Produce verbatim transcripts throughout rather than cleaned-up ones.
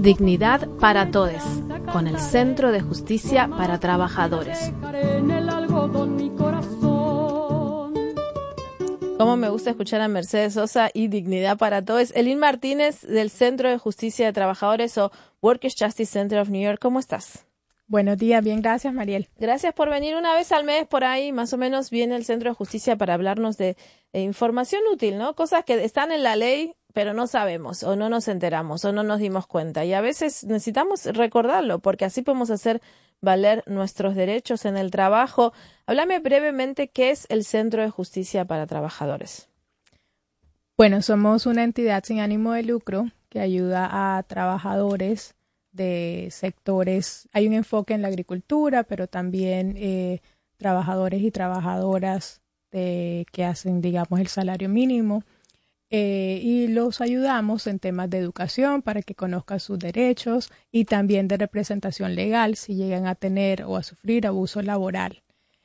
Dignidad para Todes, con el Centro de Justicia para Trabajadores. Cómo me gusta escuchar a Mercedes Sosa y Dignidad para Todos. Elin Martínez, del Centro de Justicia de Trabajadores o Workers' Justice Center of New York. ¿Cómo estás? Buenos días, bien, gracias, Mariel. Gracias por venir. Una vez al mes por ahí, más o menos, viene el Centro de Justicia para hablarnos de eh, información útil, ¿no? Cosas que están en la ley, pero no sabemos, o no nos enteramos, o no nos dimos cuenta. Y a veces necesitamos recordarlo, porque así podemos hacer valer nuestros derechos en el trabajo. Háblame brevemente qué es el Centro de Justicia para Trabajadores. Bueno, somos una entidad sin ánimo de lucro que ayuda a trabajadores de sectores. Hay un enfoque en la agricultura, pero también eh, trabajadores y trabajadoras de, que hacen, digamos, el salario mínimo. Eh, y los ayudamos en temas de educación para que conozcan sus derechos y también de representación legal si llegan a tener o a sufrir abuso laboral.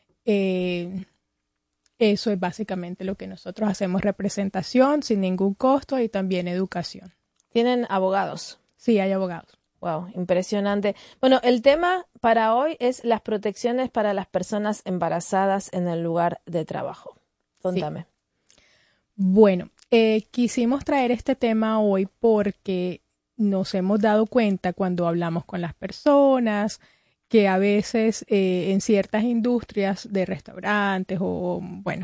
Eh, eso es básicamente lo que nosotros hacemos, representación sin ningún costo y también educación. ¿Tienen abogados? Sí, hay abogados. Wow, impresionante. Bueno, el tema para hoy es las protecciones para las personas embarazadas en el lugar de trabajo. Contame. Sí. Bueno, eh, quisimos traer este tema hoy porque nos hemos dado cuenta cuando hablamos con las personas que a veces eh, en ciertas industrias de restaurantes o, bueno,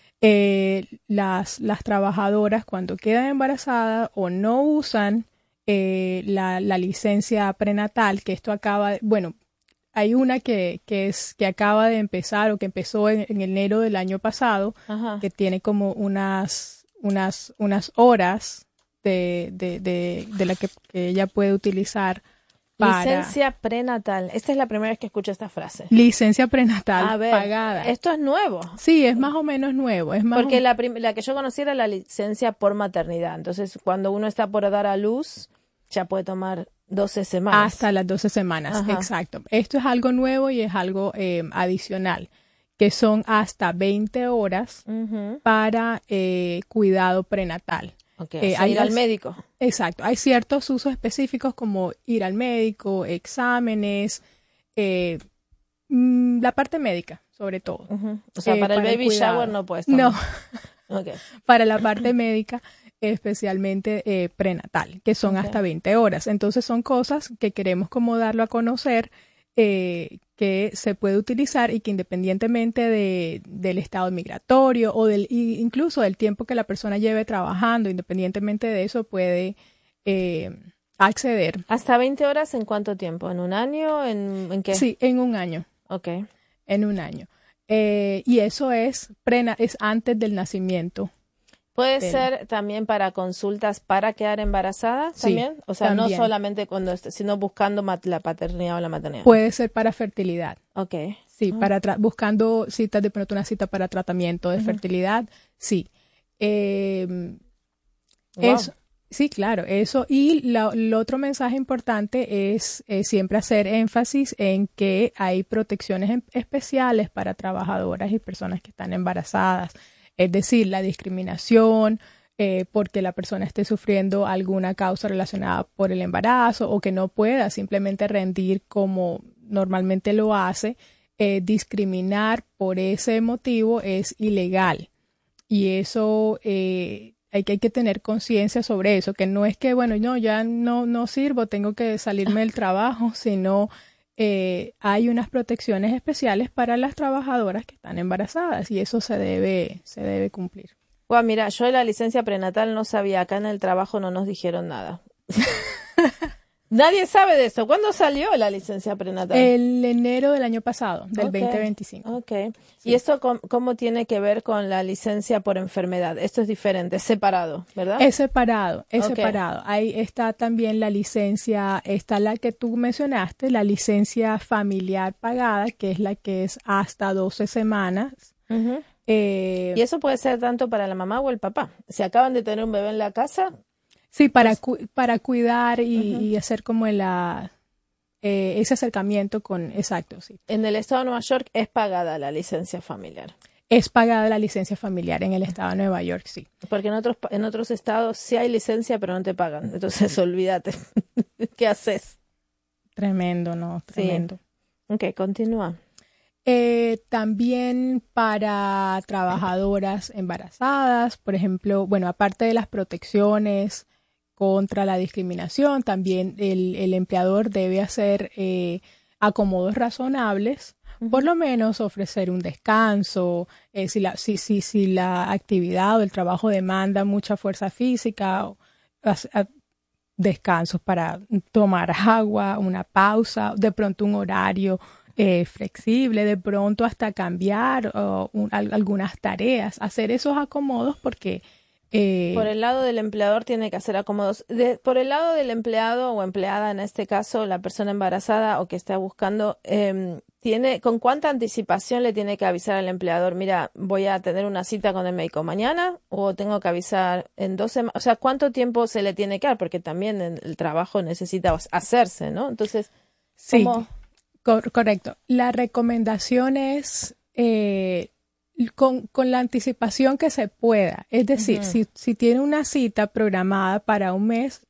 eh, las, las trabajadoras cuando quedan embarazadas o no usan eh, la, la licencia prenatal, que esto acaba, bueno, hay una que, que es que acaba de empezar o que empezó en, en enero del año pasado. Ajá. Que tiene como unas unas unas horas de, de, de, de la que, que ella puede utilizar para... Licencia prenatal. Esta es la primera vez que escucho esta frase. Licencia prenatal A ver, pagada. Esto es nuevo. Sí, es más o menos nuevo. Es más Porque o... la, prim- la que yo conocí era la licencia por maternidad. Entonces, cuando uno está por dar a luz, ya puede tomar doce semanas. Hasta las doce semanas, ajá. Exacto. Esto es algo nuevo y es algo eh, adicional, que son hasta veinte horas uh-huh. para eh, cuidado prenatal. Okay, eh, o sea, ir al médico. Exacto. Hay ciertos usos específicos como ir al médico, exámenes, eh, la parte médica, sobre todo. Uh-huh. O sea, eh, para, para el baby el shower no puedes tomar. No. Okay. Para la parte médica, especialmente eh, prenatal, que son okay. hasta veinte horas. Entonces son cosas que queremos como darlo a conocer, eh, que se puede utilizar y que independientemente de, del estado migratorio o del incluso del tiempo que la persona lleve trabajando, independientemente de eso puede eh, acceder. ¿Hasta veinte horas en cuánto tiempo? ¿En un año? ¿En, en qué? Sí, en un año. Ok. En un año. Eh, y eso es, prena, es antes del nacimiento. ¿Puede del... ser también para consultas para quedar embarazada también? Sí, o sea, también. No solamente cuando, sino buscando mat- la paternidad o la maternidad. Puede ser para fertilidad. Ok. Sí, uh-huh. para tra- buscando citas, de pronto una cita para tratamiento de uh-huh. fertilidad, sí. Eh, wow. Eso, sí, claro, eso. Y la, el otro mensaje importante es eh, siempre hacer énfasis en que hay protecciones en, especiales para trabajadoras y personas que están embarazadas. Es decir, la discriminación, eh, porque la persona esté sufriendo alguna causa relacionada por el embarazo o que no pueda simplemente rendir como normalmente lo hace, eh, discriminar por ese motivo es ilegal. Y eso eh, hay que, hay que tener conciencia sobre eso, que no es que, bueno, no, ya no, no sirvo, tengo que salirme del trabajo, sino... Eh, hay unas protecciones especiales para las trabajadoras que están embarazadas y eso se debe, se debe cumplir. Bueno, mira, yo de la licencia prenatal no sabía, acá en el trabajo no nos dijeron nada. Nadie sabe de eso. ¿Cuándo salió la licencia prenatal? El enero del año pasado, del okay. veinte veinticinco. Ok. Sí. ¿Y esto cómo, cómo tiene que ver con la licencia por enfermedad? Esto es diferente, es separado, ¿verdad? Es separado, es okay. separado. Ahí está también la licencia, está la que tú mencionaste, la licencia familiar pagada, que es la que es hasta doce semanas. Uh-huh. Eh, y eso puede ser tanto para la mamá o el papá. Si acaban de tener un bebé en la casa... Sí, para, cu- para cuidar y, uh-huh. y hacer como la, eh, ese acercamiento con, exacto, sí. En el estado de Nueva York es pagada la licencia familiar. Es pagada la licencia familiar en el estado de Nueva York, sí. Porque en otros en otros estados sí hay licencia, pero no te pagan. Entonces, olvídate. ¿Qué haces? Tremendo, ¿no? Tremendo. Sí. Ok, continúa. Eh, también para trabajadoras embarazadas, por ejemplo, bueno, aparte de las protecciones contra la discriminación, también el, el empleador debe hacer eh, acomodos razonables, uh-huh. por lo menos ofrecer un descanso, eh, si, la, si, si, si la actividad o el trabajo demanda mucha fuerza física, o, a, a, descansos para tomar agua, una pausa, de pronto un horario Eh, flexible, de pronto hasta cambiar uh, un, al, algunas tareas, hacer esos acomodos porque... Eh, por el lado del empleador tiene que hacer acomodos. De, por el lado del empleado o empleada, en este caso, la persona embarazada o que está buscando, eh, tiene, ¿con cuánta anticipación le tiene que avisar al empleador? Mira, voy a tener una cita con el médico mañana o tengo que avisar en dos semanas. O sea, ¿cuánto tiempo se le tiene que dar? Porque también el trabajo necesita hacerse, ¿no? Entonces, ¿cómo...? Sí. Cor- correcto. La recomendación es eh, con, con la anticipación que se pueda. Es decir, uh-huh. si, si tiene una cita programada para un mes,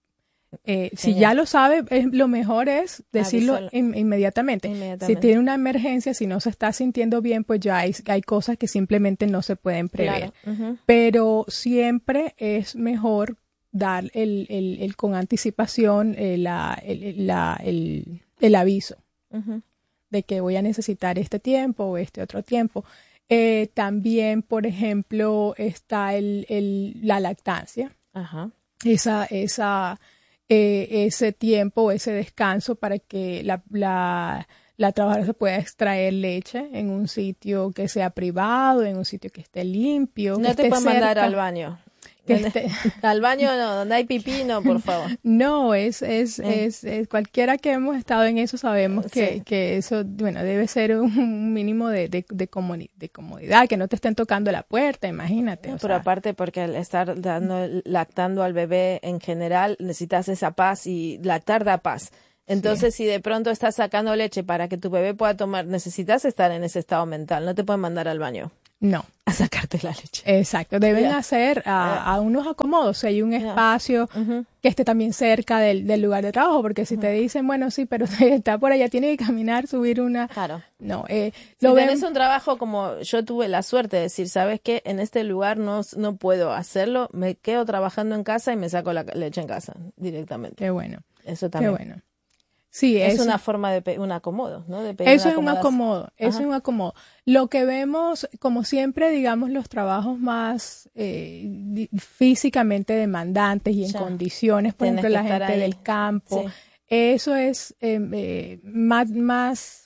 eh, si ya lo sabe, es, lo mejor es decirlo in, inmediatamente. inmediatamente. Si tiene una emergencia, si no se está sintiendo bien, pues ya hay, hay cosas que simplemente no se pueden prever. Claro. Uh-huh. Pero siempre es mejor dar el, el, el con anticipación eh, la, el, la, el, el aviso. Uh-huh. De que voy a necesitar este tiempo o este otro tiempo. Eh, también, por ejemplo, está el, el, la lactancia. Uh-huh. Esa, esa, eh, ese tiempo, ese descanso para que la, la, la trabajadora se pueda extraer leche en un sitio que sea privado, en un sitio que esté limpio. No que te pueden mandar al baño. Este... Al baño no, donde hay pipí no, por favor. No, es, es, eh. es, es cualquiera que hemos estado en eso sabemos que, sí. que eso, bueno, debe ser un mínimo de, de, de, comuni- de comodidad, que no te estén tocando la puerta, imagínate. No, o pero sea. aparte porque al estar dando, lactando al bebé en general necesitas esa paz y lactar da paz. Entonces, sí. si de pronto estás sacando leche para que tu bebé pueda tomar, necesitas estar en ese estado mental, no te pueden mandar al baño. No. A sacarte la leche. Exacto. Deben yeah. hacer a, a unos acomodos. Si hay un espacio yeah. uh-huh. que esté también cerca del, del lugar de trabajo, porque si uh-huh. te dicen, bueno, sí, pero está por allá, tiene que caminar, subir una... Claro. No. Eh, si lo tenés ven... un trabajo como yo tuve la suerte de decir, ¿sabes qué? En este lugar no, no puedo hacerlo, me quedo trabajando en casa y me saco la leche en casa directamente. Qué bueno. Eso también. Qué bueno. Sí, es eso, una forma de pe- un acomodo, ¿no? De pedir eso una es un acomodo, eso es un acomodo. Lo que vemos, como siempre, digamos, los trabajos más eh, di- físicamente demandantes y en ya. condiciones, por Tienes ejemplo, la gente ahí. del campo, sí. eso es eh, eh, más, más,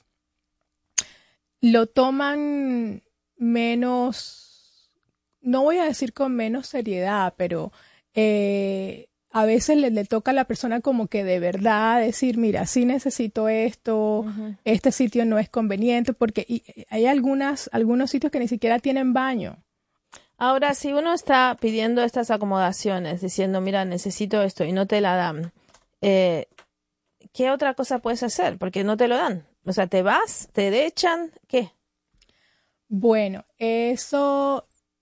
lo toman menos, no voy a decir con menos seriedad, pero... Eh, a veces le, le toca a la persona como que de verdad decir, mira, sí necesito esto, uh-huh. este sitio no es conveniente, porque y, hay algunas, algunos sitios que ni siquiera tienen baño. Ahora, si uno está pidiendo estas acomodaciones, diciendo, mira, necesito esto y no te la dan, eh, ¿qué otra cosa puedes hacer? Porque no te lo dan. O sea, ¿te vas? ¿Te echan? ¿Qué? Bueno, eso...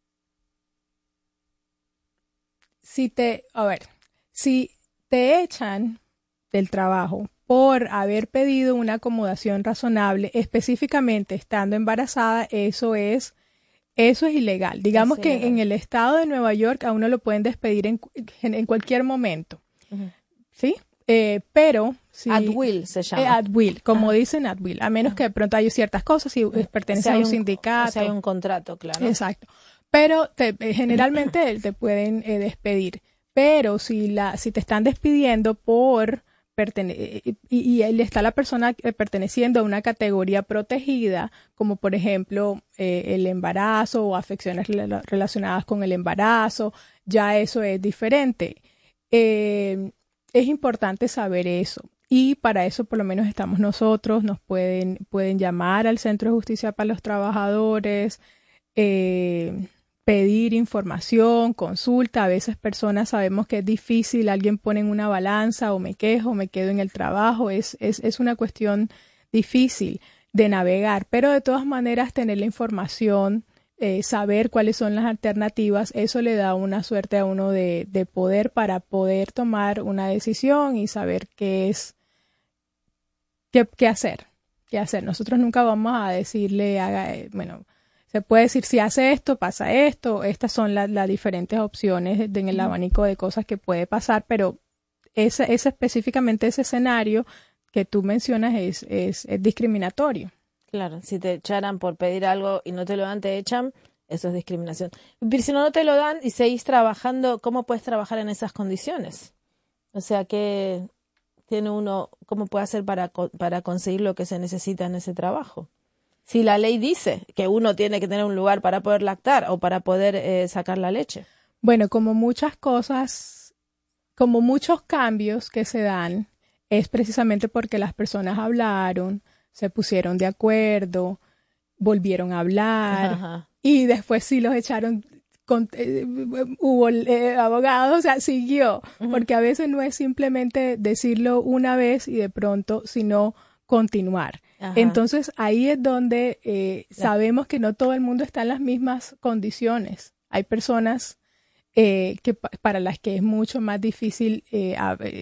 Si te... A ver... Si te echan del trabajo por haber pedido una acomodación razonable, específicamente estando embarazada, eso es, eso es ilegal. Digamos es que ilegal. En el estado de Nueva York a uno lo pueden despedir en, en, en cualquier momento. Uh-huh. ¿Sí? Eh, pero... Si, at will se llama. Eh, at will, como uh-huh. dicen at will. A menos uh-huh. que de pronto haya ciertas cosas, si uh-huh. pertenece si a un, un sindicato. O sea, hay un contrato, claro. Exacto. Pero te, generalmente te pueden eh, despedir. Pero si la si te están despidiendo por pertene- y, y está la persona perteneciendo a una categoría protegida, como por ejemplo eh, el embarazo o afecciones rel- relacionadas con el embarazo, ya eso es diferente. Eh, es importante saber eso. Y para eso por lo menos estamos nosotros, nos pueden, pueden llamar al Centro de Justicia para los Trabajadores, eh, pedir información, consulta. A veces personas sabemos que es difícil, alguien pone en una balanza o me quejo, me quedo en el trabajo, es, es, es una cuestión difícil de navegar, pero de todas maneras tener la información eh, saber cuáles son las alternativas, eso le da una suerte a uno de, de poder para poder tomar una decisión y saber qué es, qué, qué hacer, qué hacer. Nosotros nunca vamos a decirle, haga, eh, bueno, se puede decir si hace esto, pasa esto, estas son las la diferentes opciones de, en el abanico de cosas que puede pasar, pero ese, ese específicamente ese escenario que tú mencionas es, es, es discriminatorio. Claro, si te echaran por pedir algo y no te lo dan, te echan, eso es discriminación. Pero si no, no te lo dan y seguís trabajando, ¿cómo puedes trabajar en esas condiciones? O sea, ¿qué tiene uno, cómo puede hacer para, para conseguir lo que se necesita en ese trabajo? Si la ley dice que uno tiene que tener un lugar para poder lactar o para poder eh, sacar la leche. Bueno, como muchas cosas, como muchos cambios que se dan, es precisamente porque las personas hablaron, se pusieron de acuerdo, volvieron a hablar, ajá, y después sí los echaron, con, eh, hubo eh, abogados, o sea, siguió, uh-huh, porque a veces no es simplemente decirlo una vez y de pronto, sino continuar. Ajá. Entonces ahí es donde eh, sabemos que no todo el mundo está en las mismas condiciones. Hay personas eh, que para las que es mucho más difícil eh,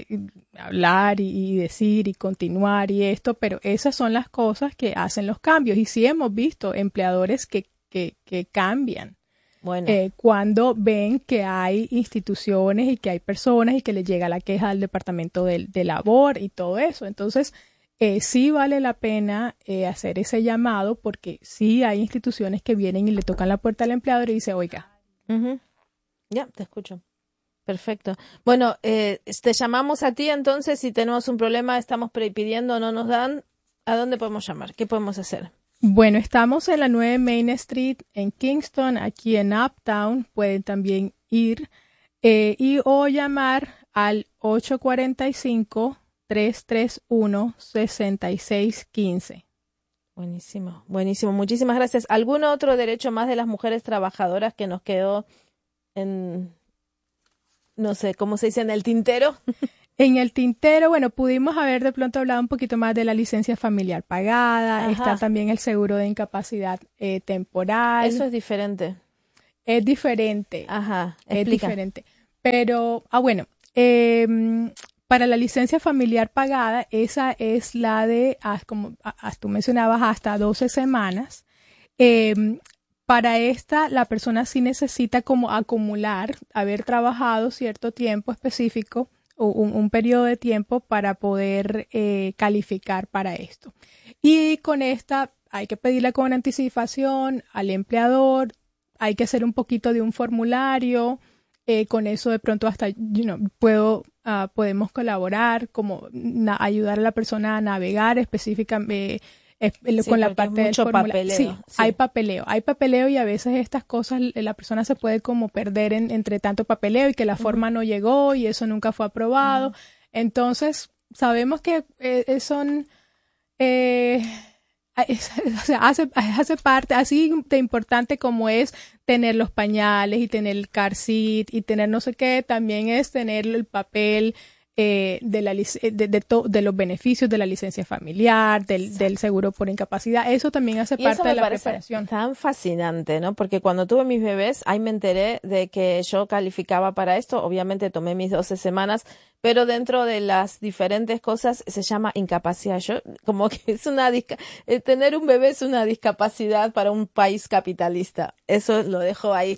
hablar y, y decir y continuar y esto, pero esas son las cosas que hacen los cambios. Y sí hemos visto empleadores que, que, que cambian. Bueno. Eh, cuando ven que hay instituciones y que hay personas y que les llega la queja al departamento de, de labor y todo eso. Entonces, Eh, sí vale la pena eh, hacer ese llamado porque sí hay instituciones que vienen y le tocan la puerta al empleador y dice, oiga. Uh-huh. Ya, te escucho. Perfecto. Bueno, eh, te llamamos a ti entonces si tenemos un problema, estamos pidiendo, no nos dan, ¿a dónde podemos llamar? ¿Qué podemos hacer? Bueno, estamos en la nueve Main Street en Kingston, aquí en Uptown. Pueden también ir eh, y o llamar al ocho cuatro cinco, tres tres uno, seis seis uno cinco. Buenísimo, buenísimo. Muchísimas gracias. ¿Algún otro derecho más de las mujeres trabajadoras que nos quedó en, no sé, cómo se dice, en el tintero? En el tintero, bueno, pudimos haber de pronto hablado un poquito más de la licencia familiar pagada. Ajá. Está también el seguro de incapacidad eh, temporal. Eso es diferente. Es diferente. Ajá, explica. Es diferente. Pero, ah, bueno, eh, para la licencia familiar pagada, esa es la de, como tú mencionabas, hasta doce semanas. Eh, para esta, la persona sí necesita como acumular, haber trabajado cierto tiempo específico, o un, un periodo de tiempo para poder eh, calificar para esto. Y con esta hay que pedirla con anticipación al empleador, hay que hacer un poquito de un formulario. Eh, con eso de pronto hasta you know, puedo, uh, podemos colaborar, como na- ayudar a la persona a navegar específicamente eh, eh, sí, con la parte del formulario. Sí, sí, hay papeleo, hay papeleo y a veces estas cosas la persona se puede como perder en, entre tanto papeleo y que la uh-huh. forma no llegó y eso nunca fue aprobado. Uh-huh. Entonces, sabemos que eh, son... Eh, o sea, hace, hace parte, así de importante como es tener los pañales y tener el car seat y tener no sé qué, también es tener el papel eh, de, la, de, de, to, de los beneficios de la licencia familiar, del, del seguro por incapacidad. Eso también hace y parte eso me de la parece preparación. Tan fascinante, ¿no? Porque cuando tuve mis bebés, ahí me enteré de que yo calificaba para esto. Obviamente tomé mis doce semanas, pero dentro de las diferentes cosas se llama incapacidad. Yo, como que es una disca- eh, tener un bebé es una discapacidad para un país capitalista. Eso lo dejo ahí.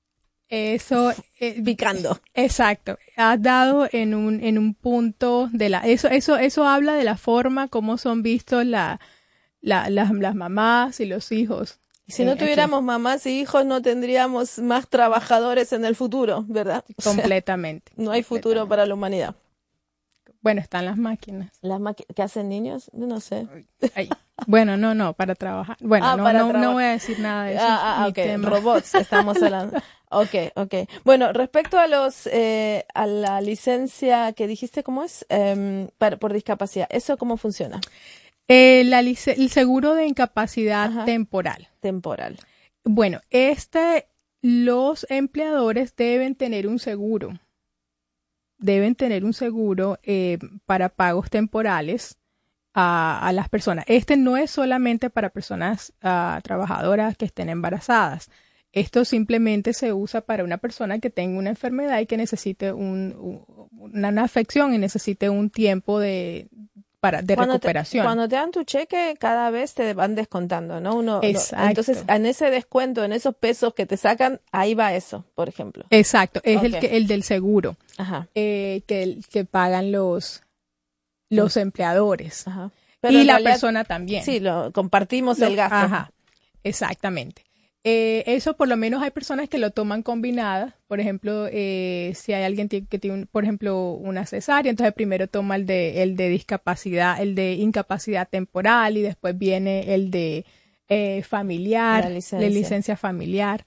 Eso eh, picando. Exacto. Has dado en un en un punto de la eso eso eso habla de la forma como son vistos la, la las las mamás y los hijos. Si no tuviéramos aquí. mamás y hijos, no tendríamos más trabajadores en el futuro, ¿verdad? Completamente. O sea, no hay futuro para la humanidad. Bueno, están las máquinas. ¿Las máquinas que hacen niños? No sé. Ay. Bueno, no, no, para trabajar. Bueno, ah, no, para no, traba- no voy a decir nada de eso. Ah, ah ok, tema. Robots, estamos hablando. Ok, ok. Bueno, respecto a los eh, a la licencia que dijiste, ¿cómo es? Um, para, por discapacidad, ¿eso cómo funciona? Eh, la lic- el seguro de incapacidad Ajá. temporal. Temporal. Bueno, este, los empleadores deben tener un seguro. Deben tener un seguro eh, para pagos temporales a, a las personas. Este no es solamente para personas uh, trabajadoras que estén embarazadas. Esto simplemente se usa para una persona que tenga una enfermedad y que necesite un, un, una, una afección y necesite un tiempo de, para, de cuando recuperación. Te, cuando te dan tu cheque, cada vez te van descontando, ¿no? Uno, Exacto. No, entonces, en ese descuento, en esos pesos que te sacan, ahí va eso, por ejemplo. Exacto, es okay. el, que, el del seguro, Ajá. Eh, que, que pagan los, los empleadores. Ajá. Pero y la realidad, persona también. Sí, lo, compartimos lo, el gasto. Ajá, exactamente. Eh, eso por lo menos hay personas que lo toman combinadas. Por ejemplo, eh, si hay alguien que tiene, un, por ejemplo, una cesárea, entonces primero toma el de, el de discapacidad, el de incapacidad temporal y después viene el de eh, familiar, la licencia, la licencia familiar.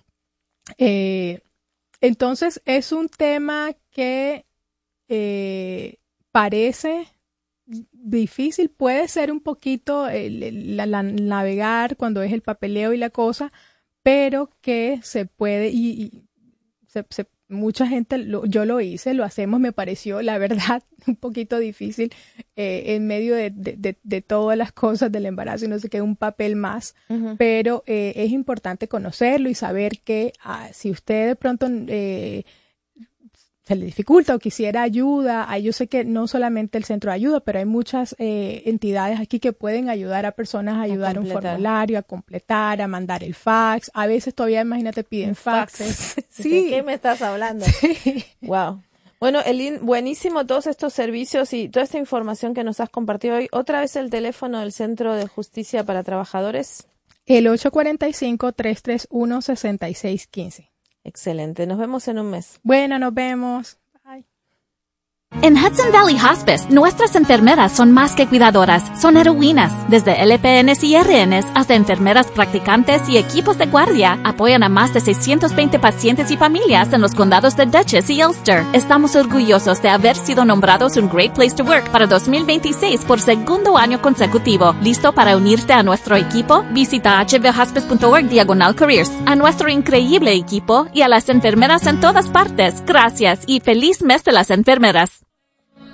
Eh, entonces es un tema que eh, parece difícil, puede ser un poquito eh, la, la, navegar cuando es el papeleo y la cosa, pero que se puede y, y se, se, mucha gente, lo, yo lo hice, lo hacemos, me pareció la verdad un poquito difícil eh, en medio de, de, de, de todas las cosas del embarazo y no sé qué, un papel más, uh-huh. pero eh, es importante conocerlo y saber que ah, si usted de pronto eh, se le dificulta o quisiera ayuda, yo sé que no solamente el centro de ayuda, pero hay muchas eh, entidades aquí que pueden ayudar a personas a ayudar a un formulario, a completar, a mandar el fax. A veces todavía, imagínate, piden faxes. Fax. Sí. ¿De qué me estás hablando? Sí. Wow. Bueno, Elin, buenísimo todos estos servicios y toda esta información que nos has compartido hoy. Otra vez el teléfono del Centro de Justicia para Trabajadores. El ocho cuatro cinco, tres tres uno, seis seis uno cinco. Excelente. Nos vemos en un mes. Bueno, nos vemos. Bye. En Hudson Valley Hospice, nuestras enfermeras son más que cuidadoras, son heroínas. Desde L P Ns y R Ns hasta enfermeras practicantes y equipos de guardia, apoyan a más de seiscientos veinte pacientes y familias en los condados de Dutchess y Ulster. Estamos orgullosos de haber sido nombrados un Great Place to Work para dos mil veintiséis por segundo año consecutivo. ¿Listo para unirte a nuestro equipo? Visita h v hospice punto org diagonal careers. A nuestro increíble equipo y a las enfermeras en todas partes, gracias y feliz mes de las enfermeras.